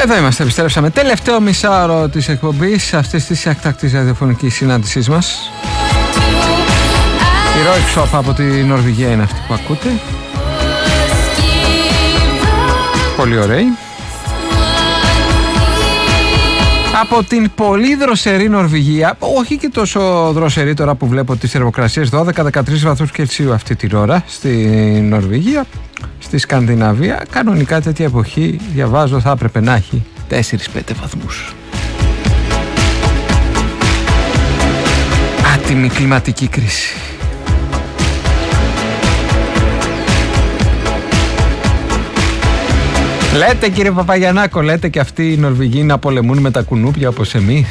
Εδώ είμαστε, επιστρέψαμε. Τελευταίο μισάωρο της εκπομπής αυτής της εκτακτής ραδιοφωνικής συνάντησής μας. Η Roik Shop από τη Νορβηγία είναι αυτή που ακούτε. Πολύ ωραίοι. Από την πολύ δροσερή Νορβηγία, όχι και τόσο δροσερή τώρα που βλέπω τις θερμοκρασίες, 12-13 βαθμούς Κελσίου αυτή την ώρα στη Νορβηγία, στη Σκανδιναβία. Κανονικά τέτοια εποχή, διαβάζω, θα έπρεπε να έχει 4-5 βαθμούς. Άτιμη κλιματική κρίση. Λέτε κύριε Παπαγιαννάκο, λέτε και αυτοί οι Νορβηγοί να πολεμούν με τα κουνούπια όπως εμείς.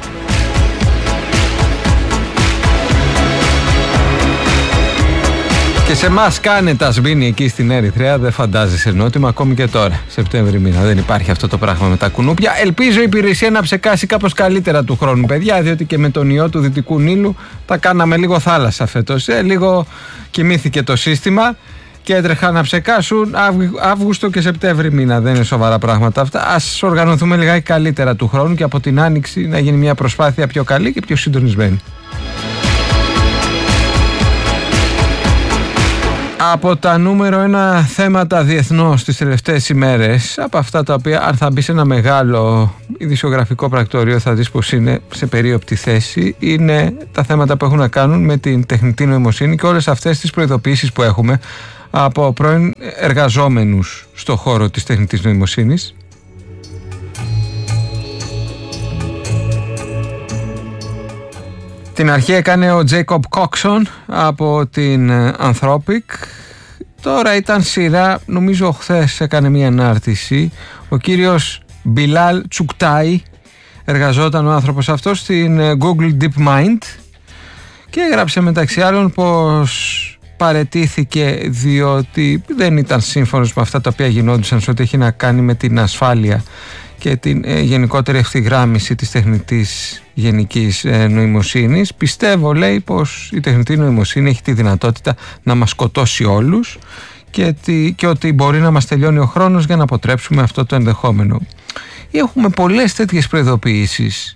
Και σε εμάς κάνε τα σβήνει εκεί στην Ερυθρέα, δεν φαντάζεσαι νότιμα ακόμη και τώρα, Σεπτέμβρη μήνα. Δεν υπάρχει αυτό το πράγμα με τα κουνούπια. Ελπίζω η υπηρεσία να ψεκάσει κάπως καλύτερα του χρόνου, παιδιά, διότι και με τον ιό του Δυτικού Νείλου τα κάναμε λίγο θάλασσα φέτος. Λίγο κοιμήθηκε το σύστημα και έτρεχαν να ψεκάσουν Αύγουστο και Σεπτέμβρη μήνα. Δεν είναι σοβαρά πράγματα αυτά. Ας οργανωθούμε λιγάκι καλύτερα του χρόνου και από την Άνοιξη να γίνει μια προσπάθεια πιο καλή και πιο συντονισμένη. Από τα νούμερο 1 θέματα διεθνώς τις τελευταίες ημέρες, από αυτά τα οποία αν θα μπει σε ένα μεγάλο ειδησιογραφικό πρακτορείο θα δεις πως είναι σε περίοπτη θέση, είναι τα θέματα που έχουν να κάνουν με την τεχνητή νοημοσύνη και όλες αυτές τις προειδοποιήσεις που έχουμε από πρώην εργαζόμενους στο χώρο της τεχνητής νοημοσύνης. Την αρχή έκανε ο Jacob Coxon από την Anthropic. Τώρα ήταν σειρά, νομίζω χθες έκανε μια ανάρτηση. Ο κύριος Bilal Chuktai, εργαζόταν ο άνθρωπος αυτός στην Google DeepMind και έγραψε μεταξύ άλλων πως παραιτήθηκε διότι δεν ήταν σύμφωνος με αυτά τα οποία γινόντουσαν σε ό,τι έχει να κάνει με την ασφάλεια και την γενικότερη ευθυγράμμιση της τεχνητής γενικής νοημοσύνης. Πιστεύω, λέει, πως η τεχνητή νοημοσύνη έχει τη δυνατότητα να μας σκοτώσει όλους και ότι μπορεί να μας τελειώνει ο χρόνος για να αποτρέψουμε αυτό το ενδεχόμενο. Έχουμε πολλές τέτοιες προειδοποιήσεις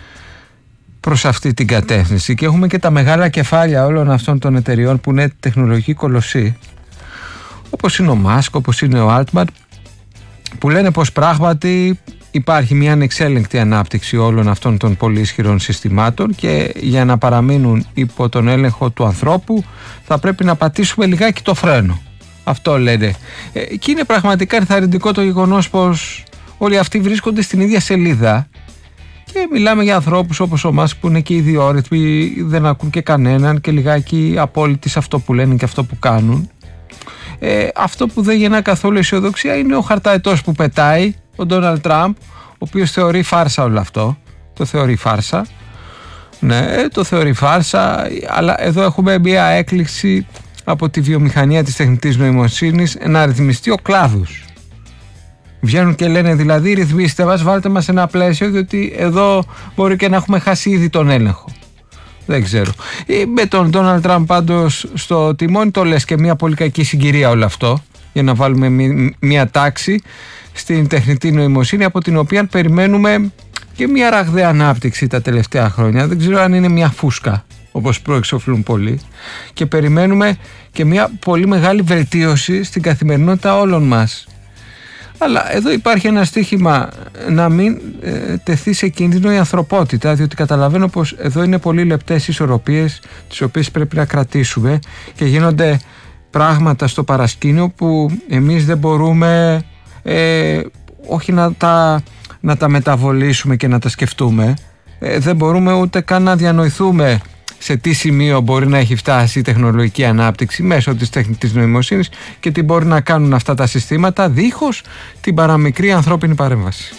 προς αυτή την κατεύθυνση και έχουμε και τα μεγάλα κεφάλια όλων αυτών των εταιριών που είναι τεχνολογική κολοσσοί, όπως είναι ο Μάσκ, όπως είναι ο Altman, που λένε πως πράγματι υπάρχει μια ανεξέλεγκτη ανάπτυξη όλων αυτών των πολύ ισχυρών συστημάτων και για να παραμείνουν υπό τον έλεγχο του ανθρώπου θα πρέπει να πατήσουμε λιγάκι το φρένο. Αυτό λένε. Και είναι πραγματικά ενθαρρυντικό το γεγονός πως όλοι αυτοί βρίσκονται στην ίδια σελίδα και μιλάμε για ανθρώπους όπως ο Μάσκ που είναι και ιδιόρυθμοι, δεν ακούν και κανέναν και λιγάκι απόλυτοι σε αυτό που λένε και αυτό που κάνουν. Αυτό που δεν γεννά καθόλου αισιοδοξία είναι ο χαρταετός που πετάει, ο Ντόναλντ Τραμπ, ο οποίος θεωρεί φάρσα όλο αυτό. Το θεωρεί φάρσα. Ναι, το θεωρεί φάρσα, αλλά εδώ έχουμε μια έκκληση από τη βιομηχανία της τεχνητής νοημοσύνης να ρυθμιστεί ο κλάδος. Βγαίνουν και λένε δηλαδή ρυθμίστε μας, βάλτε μας σε ένα πλαίσιο, διότι εδώ μπορεί και να έχουμε χάσει ήδη τον έλεγχο. Δεν ξέρω. Με τον Ντόναλντ Τραμπ πάντως στο τιμόνι το λες και μια πολύ κακή συγκυρία όλο αυτό, για να βάλουμε μια τάξη στην τεχνητή νοημοσύνη από την οποία περιμένουμε και μια ραγδαία ανάπτυξη τα τελευταία χρόνια. Δεν ξέρω αν είναι μια φούσκα όπως προεξοφλούν πολλοί, και περιμένουμε και μια πολύ μεγάλη βελτίωση στην καθημερινότητα όλων μας. Αλλά εδώ υπάρχει ένα στίχημα να μην τεθεί σε κίνδυνο η ανθρωπότητα, διότι καταλαβαίνω πως εδώ είναι πολύ λεπτές ισορροπίες τις οποίες πρέπει να κρατήσουμε και γίνονται πράγματα στο παρασκήνιο που εμείς δεν μπορούμε όχι να τα μεταβολήσουμε και να τα σκεφτούμε, δεν μπορούμε ούτε καν να διανοηθούμε σε τι σημείο μπορεί να έχει φτάσει η τεχνολογική ανάπτυξη μέσω της τεχνητής νοημοσύνης και τι μπορεί να κάνουν αυτά τα συστήματα δίχως την παραμικρή ανθρώπινη παρέμβαση.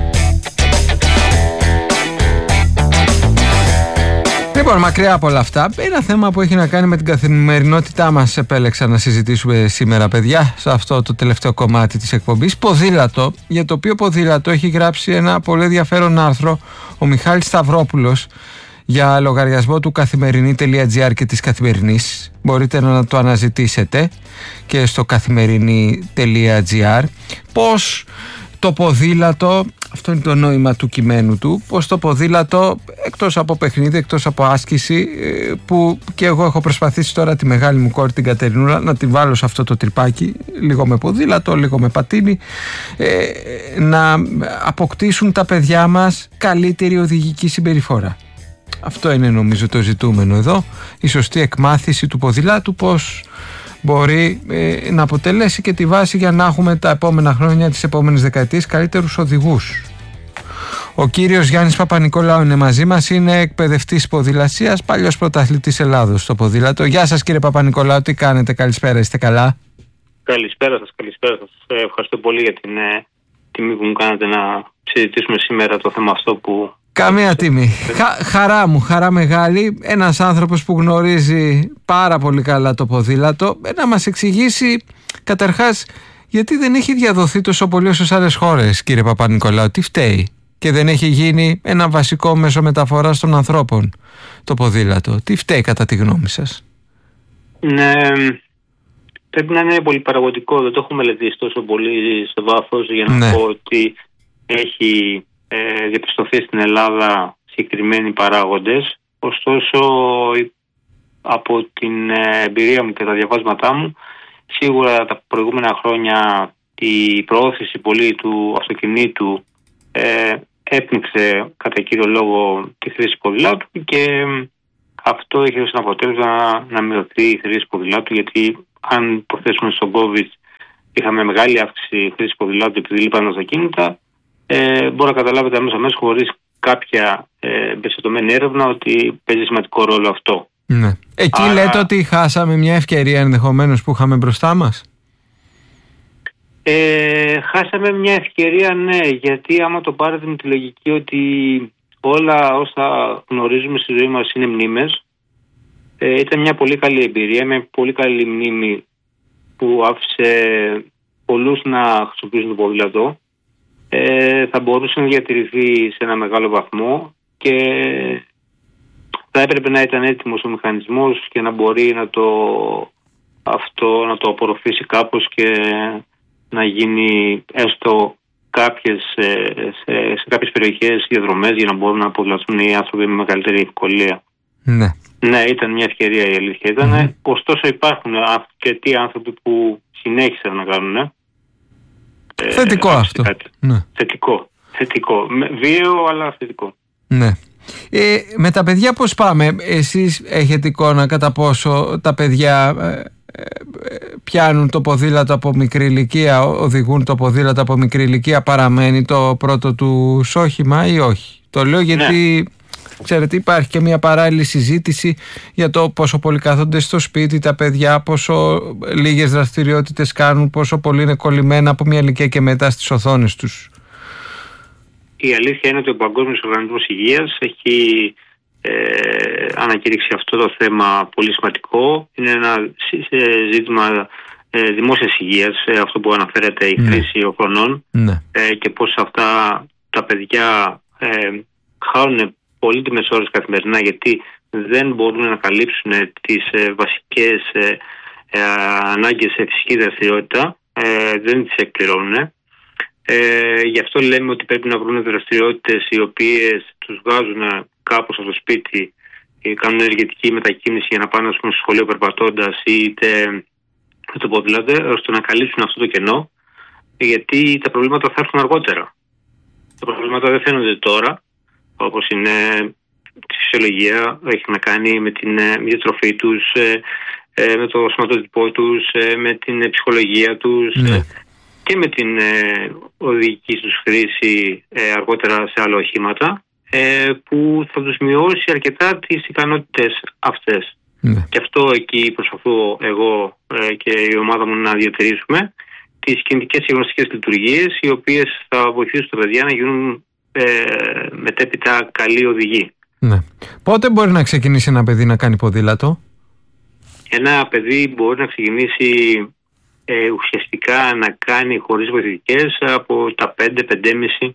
Λοιπόν, μακριά από όλα αυτά, ένα θέμα που έχει να κάνει με την καθημερινότητά μας επέλεξα να συζητήσουμε σήμερα, παιδιά, σε αυτό το τελευταίο κομμάτι της εκπομπής. Ποδήλατο, για το οποίο ποδήλατο έχει γράψει ένα πολύ ενδιαφέρον άρθρο ο Μιχάλης Σταυρόπουλος για λογαριασμό του καθημερινή.gr και της Καθημερινής. Μπορείτε να το αναζητήσετε και στο καθημερινή.gr πως το ποδήλατο, αυτό είναι το νόημα του κειμένου του, πως το ποδήλατο εκτός από παιχνίδι, εκτός από άσκηση, που και εγώ έχω προσπαθήσει τώρα τη μεγάλη μου κόρη την Κατερινούλα να τη βάλω σε αυτό το τρυπάκι, λίγο με ποδήλατο, λίγο με πατίνι, να αποκτήσουν τα παιδιά μας καλύτερη οδηγική συμπεριφορά. Αυτό είναι νομίζω το ζητούμενο εδώ, η σωστή εκμάθηση του ποδηλάτου, πως μπορεί να αποτελέσει και τη βάση για να έχουμε τα επόμενα χρόνια, τις επόμενες δεκαετίες, καλύτερους οδηγούς. Ο κύριος Γιάννης Παπα-Νικολάου είναι μαζί μας, είναι εκπαιδευτής ποδηλασίας, παλιός πρωταθλητής Ελλάδος στο ποδήλατο. Γεια σας κύριε Παπα-Νικολάου, τι κάνετε, καλησπέρα, είστε καλά? Καλησπέρα σας. Ευχαριστώ πολύ για την τιμή που μου κάνατε να συζητήσουμε σήμερα το θέμα αυτό που... Καμία τιμή. Χαρά μεγάλη. Ένας άνθρωπος που γνωρίζει πάρα πολύ καλά το ποδήλατο, να μας εξηγήσει καταρχάς γιατί δεν έχει διαδοθεί τόσο πολύ όσο σε άλλες χώρες, κύριε Παπα-Νικολάου, τι φταίει και δεν έχει γίνει ένα βασικό μέσο μεταφοράς των ανθρώπων το ποδήλατο, τι φταίει κατά τη γνώμη σας? Ναι, πρέπει να είναι πολύ παραγωγικό, δεν το έχω μελετήσει τόσο πολύ σε βάθος για να πω ότι έχει διαπιστωθεί στην Ελλάδα συγκεκριμένοι παράγοντες. Ωστόσο, από την εμπειρία μου και τα διαβάσματά μου, σίγουρα τα προηγούμενα χρόνια η προώθηση πολύ του αυτοκινήτου έπνιξε κατά κύριο λόγο τη χρήση ποδηλάτου και αυτό έχει ως αποτέλεσμα να μειωθεί η χρήση ποδηλάτου, γιατί αν το θέσουμε στον COVID είχαμε μεγάλη αύξηση χρήση ποδηλάτου επειδή λείπαν αυτοκίνητα, μπορώ να καταλάβετε αμέσως χωρίς κάποια εμπεριστατωμένη έρευνα ότι παίζει σημαντικό ρόλο αυτό. Ναι. Εκεί άρα... λέτε ότι χάσαμε μια ευκαιρία ενδεχομένως που είχαμε μπροστά μας? Χάσαμε μια ευκαιρία, ναι, γιατί άμα το πάρετε με τη λογική ότι όλα όσα γνωρίζουμε στη ζωή μας είναι μνήμες, ήταν μια πολύ καλή εμπειρία, μια πολύ καλή μνήμη που άφησε πολλούς να χρησιμοποιήσουν το ποδήλατο. Θα μπορούσε να διατηρηθεί σε ένα μεγάλο βαθμό και θα έπρεπε να ήταν έτοιμος ο μηχανισμός και να μπορεί να το απορροφήσει κάπως και να γίνει έστω σε κάποιες περιοχές διαδρομές για να μπορούν να αποδηλαστούν οι άνθρωποι με μεγαλύτερη ευκολία. Ναι. Ναι, ήταν μια ευκαιρία, η αλήθεια ήταν. Ωστόσο υπάρχουν αρκετοί άνθρωποι που συνέχισαν να κάνουν. Θετικό αυτό. Ναι. Θετικό. Βίαιο, αλλά θετικό. Ναι. Με τα παιδιά πώς πάμε? Εσείς έχετε εικόνα κατά πόσο τα παιδιά πιάνουν το ποδήλατο από μικρή ηλικία, οδηγούν το ποδήλατο από μικρή ηλικία, παραμένει το πρώτο του όχημα ή όχι? Το λέω γιατί ξέρετε υπάρχει και μια παράλληλη συζήτηση για το πόσο πολύ κάθονται στο σπίτι τα παιδιά, πόσο λίγες δραστηριότητες κάνουν, πόσο πολύ είναι κολλημένα από μια ηλικία και μετά στις οθόνες τους. Η αλήθεια είναι ότι ο Παγκόσμιος Οργανισμός Υγείας έχει ανακήρυξει αυτό το θέμα πολύ σημαντικό. Είναι ένα ζήτημα δημόσιας υγείας, αυτό που αναφέρεται η χρήση οθονών και πώς αυτά τα παιδιά χάνουν πολύτιμες ώρες καθημερινά γιατί δεν μπορούν να καλύψουν τις βασικές ανάγκες σε φυσική δραστηριότητα, δεν τις εκπληρώνουν. Γι' αυτό λέμε ότι πρέπει να βρουν δραστηριότητες οι οποίες τους βγάζουν κάπως από το σπίτι, κάνουν ενεργετική μετακίνηση για να πάνε στο σχολείο περπατώντας είτε με το ποδήλατο, ώστε να καλύψουν αυτό το κενό, γιατί τα προβλήματα θα έρθουν αργότερα. Τα προβλήματα δεν φαίνονται τώρα, όπως είναι τη φυσιολογία, έχει να κάνει με την διατροφή τους, με το σωματότυπό τους, με την ψυχολογία τους και με την οδηγική τους χρήση αργότερα σε άλλα οχήματα, που θα τους μειώσει αρκετά τις ικανότητες αυτές. Και αυτό εκεί προσπαθώ εγώ και η ομάδα μου να διατηρήσουμε, τις κινητικές και γνωστικές λειτουργίες, οι οποίες θα βοηθήσουν τα παιδιά να γίνουν μετέπειτα καλοί οδηγοί. Ναι. Πότε μπορεί να ξεκινήσει ένα παιδί να κάνει ποδήλατο? Ένα παιδί μπορεί να ξεκινήσει ουσιαστικά να κάνει χωρίς βοηθητικές από τα 5-5,5.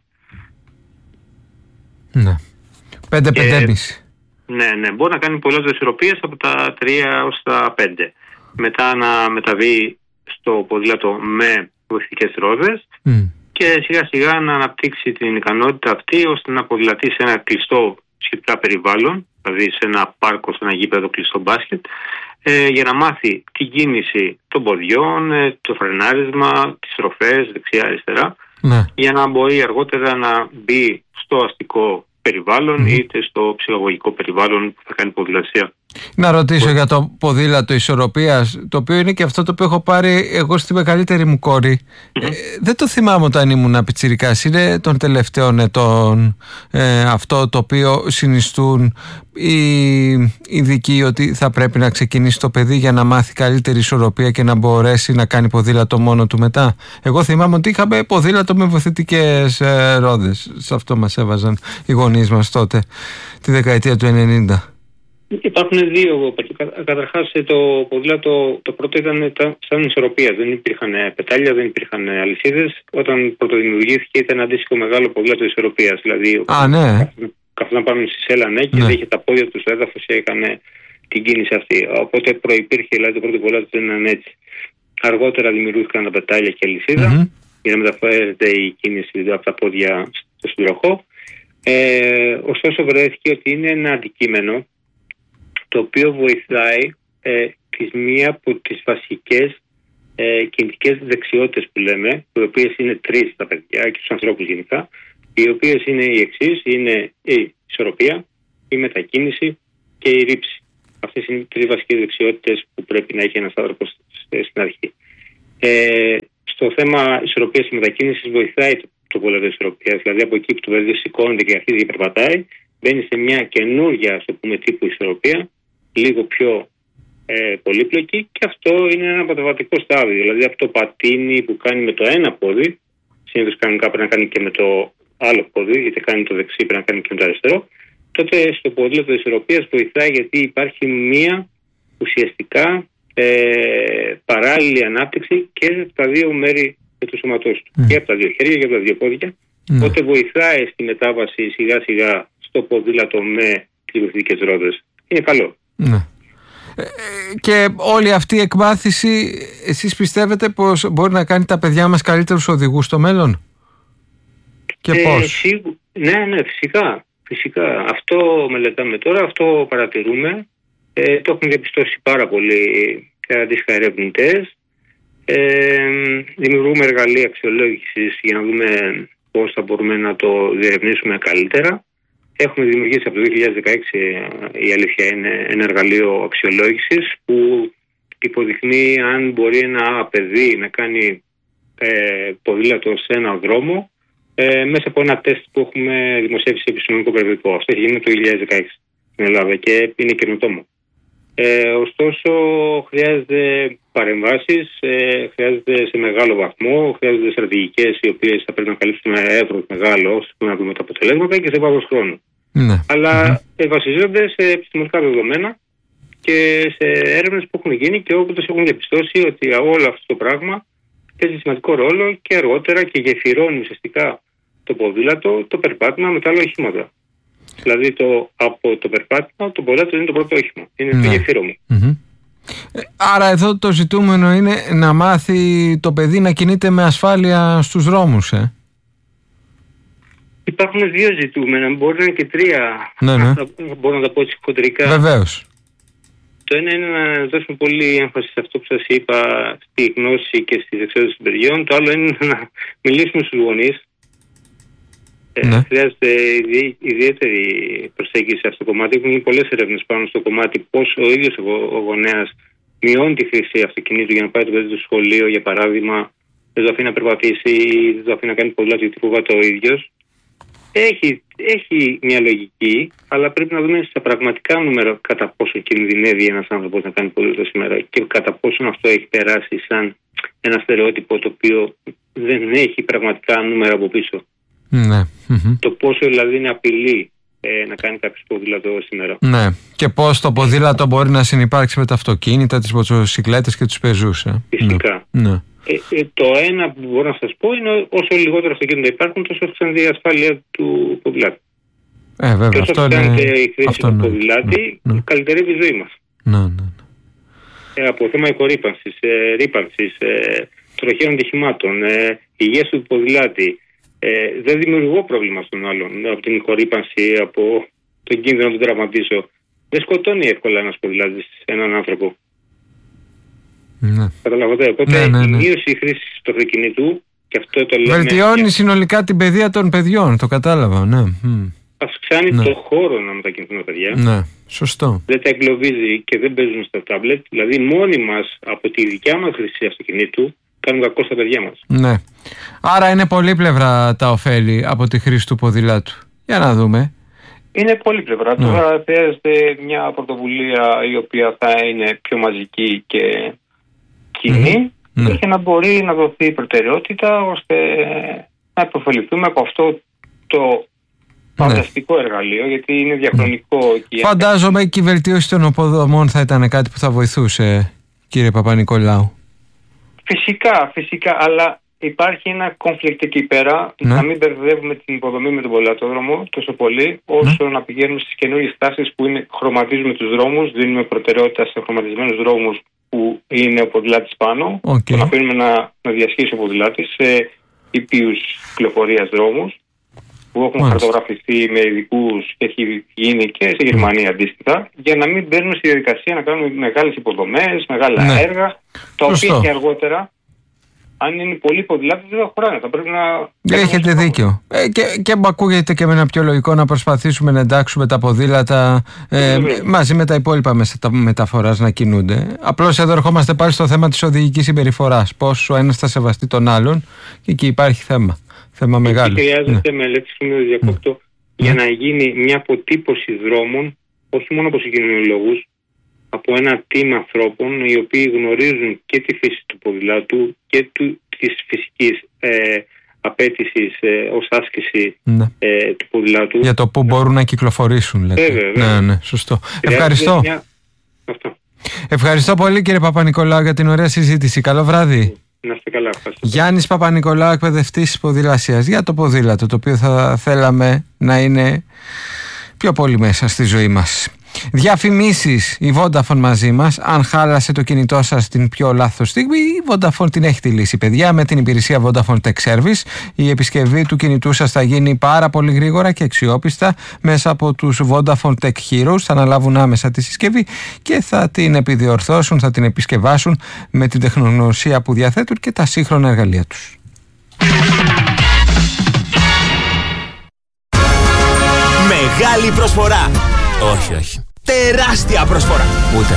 Ναι. 5-5,5. Ναι. Μπορεί να κάνει πολλές ισορροπίες από τα 3 ως τα 5. Μετά να μεταβεί στο ποδήλατο με βοηθητικές ρόδες και και σιγά σιγά να αναπτύξει την ικανότητα αυτή ώστε να ποδηλατεί σε ένα κλειστό σχετικά περιβάλλον, δηλαδή σε ένα πάρκο, σε ένα γήπεδο κλειστό μπάσκετ, για να μάθει την κίνηση των ποδιών, το φρενάρισμα, τις στροφές δεξιά-αριστερά, για να μπορεί αργότερα να μπει στο αστικό περιβάλλον είτε στο ψυχαγωγικό περιβάλλον που θα κάνει ποδηλασία. Να ρωτήσω για το ποδήλατο ισορροπίας, το οποίο είναι και αυτό το οποίο έχω πάρει εγώ στη μεγαλύτερη μου κόρη. Δεν το θυμάμαι όταν ήμουν πιτσιρικάς. Είναι των τελευταίων ετών αυτό το οποίο συνιστούν οι ειδικοί ότι θα πρέπει να ξεκινήσει το παιδί για να μάθει καλύτερη ισορροπία και να μπορέσει να κάνει ποδήλατο μόνο του μετά. Εγώ θυμάμαι ότι είχαμε ποδήλατο με βοηθητικές ρόδες. Σε αυτό μας έβαζαν οι γονείς μας τότε, τη δεκαετία του 90. Υπάρχουν δύο. Καταρχάς το ποδήλατο το πρώτο ήταν σαν ισορροπία. Δεν υπήρχαν πετάλια, δεν υπήρχαν αλυσίδες. Όταν πρωτοδημιουργήθηκε ήταν αντίστοιχο μεγάλο ποδήλατο ισορροπίας. Δηλαδή καθόταν πάνω στη σέλα και δεν είχε τα πόδια του στο έδαφος και έκανε την κίνηση αυτή. Οπότε προϋπήρχε, δηλαδή το πρώτο ποδήλατο δεν ήταν έτσι. Αργότερα δημιουργήθηκαν τα πετάλια και αλυσίδα για να μεταφέρεται η κίνηση από τα πόδια στο συντροχό. Ωστόσο βρέθηκε ότι είναι ένα αντικείμενο το οποίο βοηθάει μία από τις βασικές κινητικές δεξιότητες που λέμε, οι οποίες είναι τρεις στα παιδιά και στους ανθρώπους γενικά, οι οποίες είναι οι εξής: είναι η ισορροπία, η μετακίνηση και η ρήψη. Αυτές είναι οι τρεις βασικές δεξιότητες που πρέπει να έχει ένας άνθρωπος στην αρχή. Στο θέμα ισορροπίας και μετακίνησης βοηθάει το ποδήλατο ισορροπίας, δηλαδή από εκεί που το παιδί σηκώνεται και αρχίζει και περπατάει, μπαίνει σε μια καινούργια, ας το πούμε, τύπου ισορροπία, λίγο πιο πολύπλοκη, και αυτό είναι ένα μεταβατικό στάδιο. Δηλαδή αυτό το πατίνι που κάνει με το ένα πόδι, συνήθως κανονικά πρέπει να κάνει και με το άλλο πόδι, είτε κάνει το δεξί πρέπει να κάνει και με το αριστερό, τότε στο ποδήλατο της ισορροπίας βοηθάει, γιατί υπάρχει μία ουσιαστικά παράλληλη ανάπτυξη και από τα δύο μέρη του σώματός του, και από τα δύο χέρια και από τα δύο πόδια. Οπότε βοηθάει στη μετάβαση σιγά σιγά στο ποδήλατο με τις βοηθητικές ρόδες. Είναι καλό. Και όλη αυτή η εκμάθηση, εσείς πιστεύετε πως μπορεί να κάνει τα παιδιά μας καλύτερους οδηγούς στο μέλλον? Και πώς? Ναι, φυσικά. Αυτό μελετάμε τώρα, αυτό παρατηρούμε. Το έχουν διαπιστώσει πάρα πολλοί αντίστοιχα ερευνητές. Δημιουργούμε εργαλεία αξιολόγησης για να δούμε πώς θα μπορούμε να το διερευνήσουμε καλύτερα. Έχουμε δημιουργήσει από το 2016, η αλήθεια είναι, ένα εργαλείο αξιολόγησης που υποδεικνύει αν μπορεί ένα παιδί να κάνει ποδήλατο σε ένα δρόμο μέσα από ένα τεστ που έχουμε δημοσιεύσει σε επιστημονικό περιοδικό. Αυτό έχει γίνει το 2016 στην Ελλάδα και είναι καινοτόμο. Ωστόσο χρειάζεται παρεμβάσεις, χρειάζεται σε μεγάλο βαθμό, χρειάζονται στρατηγικές οι οποίες θα πρέπει να καλύψουν ένα εύρος μεγάλο ώστε να δούμε τα αποτελέσματα και σε βάθος χρόνου. Αλλά βασίζονται σε επιστημονικά δεδομένα και σε έρευνες που έχουν γίνει και όπου έχουν διαπιστώσει ότι όλο αυτό το πράγμα παίζει σημαντικό ρόλο και αργότερα και γεφυρώνει ουσιαστικά το ποδήλατο, το περπάτημα με τα άλλα οχήματα. Δηλαδή από το περπάτημα το ποδήλατο είναι το πρώτο όχημα. Είναι το γεφύρωμα. Άρα εδώ το ζητούμενο είναι να μάθει το παιδί να κινείται με ασφάλεια στους δρόμους. Υπάρχουν δύο ζητούμενα, μπορεί να είναι και τρία. Μπορώ να τα πω έτσι χοντρικά. Βεβαίως. Το ένα είναι να δώσουμε πολύ έμφαση σε αυτό που σας είπα, στη γνώση και στις δεξιότητες των παιδιών. Το άλλο είναι να μιλήσουμε στους γονείς. Χρειάζεται ιδιαίτερη προσέγγιση σε αυτό το κομμάτι. Έχουν γίνει πολλές έρευνες πάνω στο κομμάτι πώς ο ίδιος ο γονέας μειώνει τη χρήση αυτοκινήτου για να πάει το παιδί στο σχολείο, για παράδειγμα. Δεν το αφήνει να περπατήσει, δεν το αφήνει να κάνει ποδήλατο γιατί φοβάται ο ίδιος. Έχει μια λογική, αλλά πρέπει να δούμε στα πραγματικά νούμερα κατά πόσο κινδυνεύει ένας άνθρωπος να κάνει ποδήλατο σήμερα και κατά πόσο αυτό έχει περάσει σαν ένα στερεότυπο το οποίο δεν έχει πραγματικά νούμερα από πίσω. Το πόσο δηλαδή είναι απειλή να κάνει κάποιος ποδήλατο σήμερα. Ναι. Και πώς το ποδήλατο μπορεί να συνυπάρξει με τα αυτοκίνητα, τις μοτοσυκλέτες και τους πεζούς. Φυσικά. Το ένα που μπορώ να σας πω είναι όσο λιγότερο αυτοκίνητα υπάρχουν, τόσο αυξάνεται η ασφάλεια του ποδηλάτη. Βέβαια, και όσο αυξάνεται η χρήση του ποδηλάτη, καλυτερεύει η ζωή μας. Από θέμα οικορρύπανσης, ρύπανσης, τροχαίων ατυχημάτων, υγείας του ποδηλάτη, δεν δημιουργώ πρόβλημα στον άλλον από την χορύπανση, από τον κίνδυνο να τον τραυματίσω. Δεν σκοτώνει εύκολα ένας ποδηλάτης έναν άνθρωπο. Ναι. Καταλαβαίνετε. Οπότε η μείωση χρήσης του αυτοκινήτου, και αυτό το λέμε. Βελτιώνει συνολικά την παιδεία των παιδιών, το κατάλαβα. Ναι. Αυξάνει το χώρο να μετακινηθούν τα παιδιά. Ναι, σωστό. Δεν τα εγκλωβίζει και δεν παίζουν στα τάμπλετ. Δηλαδή, μόνοι μας από τη δικιά μας χρήση αυτοκινήτου κάνουν κακό στα παιδιά μας. Ναι. Άρα είναι πολύπλευρα τα ωφέλη από τη χρήση του ποδηλάτου. Για να δούμε. Είναι πολύπλευρα. Ναι. Τώρα χρειάζεται μια πρωτοβουλία η οποία θα είναι πιο μαζική και κοινή και να μπορεί να δοθεί προτεραιότητα ώστε να υποφεληθούμε από αυτό το φανταστικό εργαλείο, γιατί είναι διαχρονικό. Φαντάζομαι και η βελτίωση των υποδομών θα ήταν κάτι που θα βοηθούσε, κύριε Παπα-Νικολάου. Φυσικά, αλλά υπάρχει ένα conflict εκεί πέρα, να μην μπερδεύουμε την υποδομή με τον ποδηλατόδρομο τόσο πολύ, όσο να πηγαίνουμε στις καινούριες τάσεις που είναι χρωματίζουμε τους δρόμους, δίνουμε προτεραιότητα σε χρωματισμένους δρόμους που είναι ο ποδηλάτης πάνω, και να αφήνουμε να διασχίσει ο ποδηλάτης σε ήπιους κυκλοφορίας δρόμους που έχουν χαρτογραφηθεί με ειδικούς και έχει γίνει και σε Γερμανία αντίστοιχα, για να μην μπαίνουμε στη διαδικασία να κάνουμε μεγάλες υποδομές, μεγάλα έργα, τα οποία και αργότερα, αν είναι πολλοί ποδηλάτες, δεν θα χωράνε. Θα πρέπει να. Έχετε δίκιο. Και μου ακούγεται και με ένα πιο λογικό να προσπαθήσουμε να εντάξουμε τα ποδήλατα μαζί με τα υπόλοιπα μέσα μεταφοράς να κινούνται. Απλώς εδώ ερχόμαστε πάλι στο θέμα της οδηγικής συμπεριφοράς. Πώς ο ένας θα σεβαστεί τον άλλον, και εκεί υπάρχει θέμα. Θέμα μεγάλο. Χρειάζεται μελέτη για να γίνει μια αποτύπωση δρόμων, όχι μόνο από συγκοινωνιολόγους, από ένα team ανθρώπων οι οποίοι γνωρίζουν και τη φύση του ποδηλάτου και της φυσικής απέτησης ως άσκηση του ποδηλάτου. Για το που μπορούν να κυκλοφορήσουν, λέτε. Ναι, σωστό. Ευχαριστώ. Ευχαριστώ πολύ, κύριε Παπα-Νικολάου, για την ωραία συζήτηση. Καλό βράδυ. Να είστε καλά. Ευχαριστώ. Γιάννης Παπα-Νικολάου, εκπαιδευτής ποδηλασίας, για το ποδήλατο, το οποίο θα θέλαμε να είναι πιο πολύ μέσα στη ζωή μας. Διαφημίσεις, η Vodafone μαζί μας. Αν χάλασε το κινητό σας την πιο λάθος στιγμή, η Vodafone την έχει τη λύση, παιδιά, με την υπηρεσία Vodafone Tech Service. Η επισκευή του κινητού σας θα γίνει πάρα πολύ γρήγορα και αξιόπιστα μέσα από τους Vodafone Tech Heroes. Θα αναλάβουν άμεσα τη συσκευή και θα την επιδιορθώσουν, θα την επισκευάσουν με την τεχνογνωσία που διαθέτουν και τα σύγχρονα εργαλεία τους. Μεγάλη προσφορά. Όχι. Τεράστια προσφορά. Ούτε.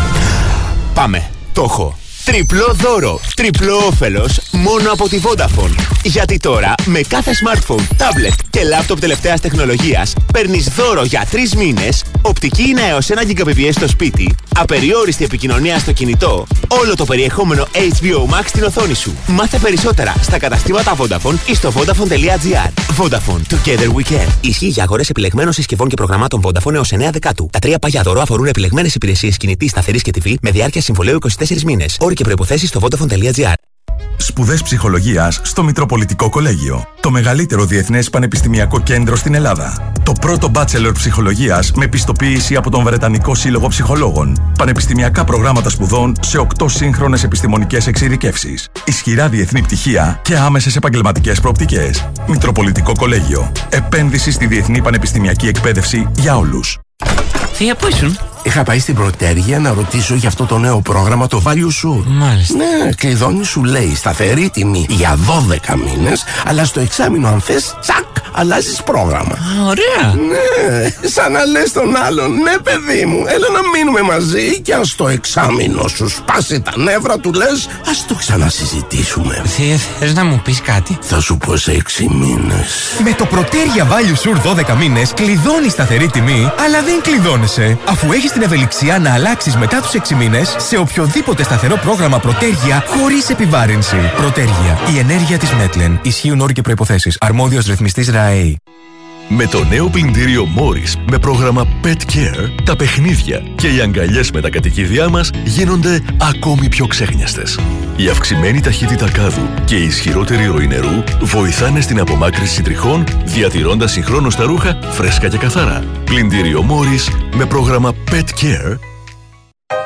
Πάμε. Το έχω. Τριπλό δώρο, τριπλό όφελος μόνο από τη Vodafone. Γιατί τώρα με κάθε smartphone, tablet και laptop τελευταίας τεχνολογίας παίρνεις δώρο για 3 μήνες, οπτική είναι έως 1 Gbps στο σπίτι, απεριόριστη επικοινωνία στο κινητό, όλο το περιεχόμενο HBO Max στην οθόνη σου. Μάθε περισσότερα στα καταστήματα Vodafone ή στο vodafone.gr. Vodafone, together we can. Ισχύει για αγορές επιλεγμένων συσκευών και προγραμμάτων Vodafone έως 9 Δεκάτου. Τα 3 παγιά δώρο αφορούν επιλεγμένες υπηρεσίες κινητής, σταθερής και TV με διάρκεια συμβολαίου 24 μήνες. Όροι και προϋποθέσεις στο vodafone.gr. Σπουδές ψυχολογίας στο Μητροπολιτικό Κολέγιο. Το μεγαλύτερο διεθνές πανεπιστημιακό κέντρο στην Ελλάδα. Το πρώτο bachelor ψυχολογίας με πιστοποίηση από τον Βρετανικό Σύλλογο Ψυχολόγων. Πανεπιστημιακά προγράμματα σπουδών σε 8 σύγχρονες επιστημονικές εξειδικεύσεις. Ισχυρά διεθνή πτυχία και άμεσες επαγγελματικές προοπτικές. Μητροπολιτικό Κολέγιο. Επένδυση στη διεθνή πανεπιστημιακή εκπαίδευση για όλους. Θεία, πού ήσουν? Είχα πάει στην Πρωτέργεια να ρωτήσω για αυτό το νέο πρόγραμμα, το Value Sure. Μάλιστα. Ναι, κλειδώνει, σου λέει σταθερή τιμή για 12 μήνες, αλλά στο εξάμηνο αν θες, τσακ, αλλάζεις πρόγραμμα. Ωραία. Ναι, σαν να λες τον άλλον, ναι παιδί μου, έλα να μείνουμε μαζί και αν στο εξάμηνο σου σπάσει τα νεύρα του λες, ας το ξανασυζητήσουμε. Θεία, θες να μου πεις κάτι? Θα σου πω σε 6 μήνες. Με το Πρωτέργεια Value Sure 12 μήνες κλειδώνεις σταθερή τιμή, αλλά δεν κλειδώνεσαι, αφού έχεις την ευελιξία να αλλάξεις μετά τους 6 μήνες σε οποιοδήποτε σταθερό πρόγραμμα Πρωτέργεια χωρίς επιβάρυνση. Πρωτέργεια. Η ενέργεια της Μέτλεν. Ισχύουν όροι και προϋποθέσεις. Αρμόδιος ρυθμιστής ΡΑΕΗ. Με το νέο πλυντήριο Morris με πρόγραμμα Pet Care, τα παιχνίδια και οι αγκαλιές με τα κατοικίδια μας γίνονται ακόμη πιο ξέχνιαστες. Η αυξημένη ταχύτητα κάδου και η ισχυρότερη ροή νερού βοηθάνε στην απομάκρυνση τριχών, διατηρώντας συγχρόνως τα ρούχα φρέσκα και καθαρά. Πλυντήριο Morris με πρόγραμμα Pet Care.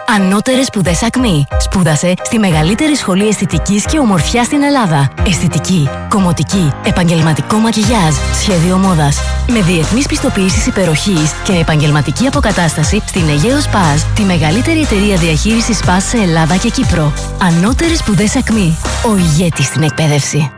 Ανώτερες σπουδές ΑΚΜΗ. Σπούδασε στη μεγαλύτερη σχολή αισθητικής και ομορφιάς στην Ελλάδα. Αισθητική, κομμωτική, επαγγελματικό μακιγιάζ, σχέδιο μόδας. Με διεθνείς πιστοποιήσεις υπεροχής και επαγγελματική αποκατάσταση στην Αιγαίο Σπας, τη μεγαλύτερη εταιρεία διαχείρισης σπας σε Ελλάδα και Κύπρο. Ανώτερες σπουδές ΑΚΜΗ. Ο ηγέτης στην εκπαίδευση.